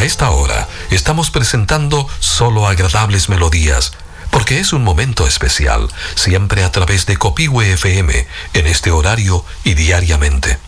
esta hora estamos presentando solo agradables melodías, porque es un momento especial, siempre a través de Copihue FM, en este horario y diariamente.